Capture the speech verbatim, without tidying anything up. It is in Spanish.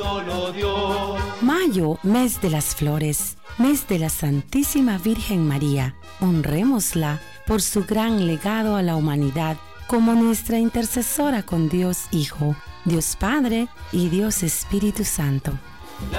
solo Dios. Mayo, mes de las flores, mes de la Santísima Virgen María. Honrémosla por su gran legado a la humanidad como nuestra intercesora con Dios Hijo, Dios Padre y Dios Espíritu Santo.